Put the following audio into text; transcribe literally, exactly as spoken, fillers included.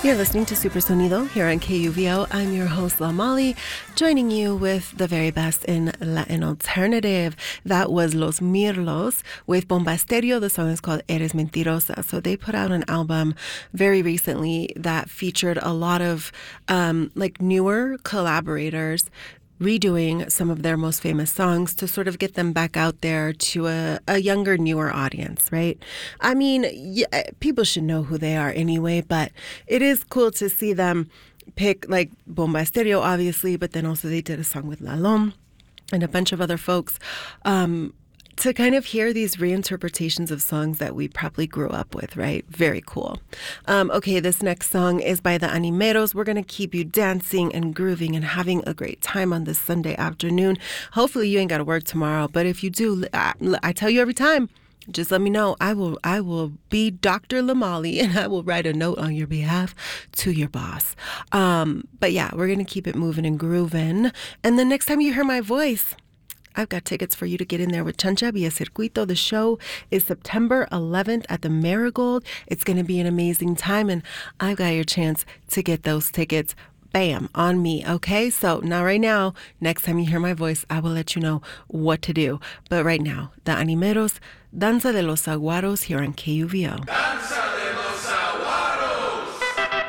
You're listening to Super Sonido here on K U V O. I'm your host, La Molly, joining you with the very best in Latin alternative. That was Los Mirlos with Bomba Estéreo. The song is called Eres Mentirosa. So they put out an album very recently that featured a lot of um, like newer collaborators redoing some of their most famous songs to sort of get them back out there to a, a younger, newer audience, right? I mean, yeah, people should know who they are anyway, but it is cool to see them pick, like, Bomba Estéreo, obviously, but then also they did a song with Lalom and a bunch of other folks, um, to kind of hear these reinterpretations of songs that we probably grew up with, right? Very cool. Um, okay, this next song is by the Animeros. We're going to keep you dancing and grooving and having a great time on this Sunday afternoon. Hopefully you ain't got to work tomorrow, but if you do, I, I tell you every time, just let me know. I will I will be Doctor Lamali, and I will write a note on your behalf to your boss. Um, but yeah, we're going to keep it moving and grooving. And the next time you hear my voice, I've got tickets for you to get in there with Chancha Via Circuito. The show is September eleventh at the Marigold. It's going to be an amazing time, and I've got your chance to get those tickets. Bam, on me, okay? So not right now. Next time you hear my voice, I will let you know what to do. But right now, the Animeros, Danza de los Aguaros here on K U V O. Danza!